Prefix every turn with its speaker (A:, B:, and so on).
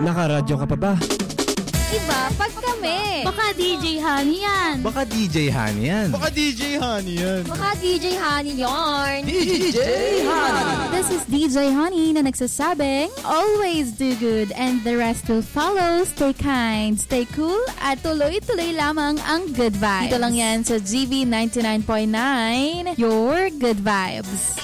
A: Nakaradyo ka pa ba?
B: Iba pag kami.
C: Baka DJ Honey yan.
A: Baka DJ Honey yan.
D: Baka DJ Honey yan.
B: Baka DJ Honey yarn.
A: DJ Honey!
C: This is DJ Honey na nagsasabing, always do good and the rest will follow. Stay kind, stay cool, at tuloy-tuloy lamang ang good vibes. Dito lang yan sa GV 99.9, your good vibes.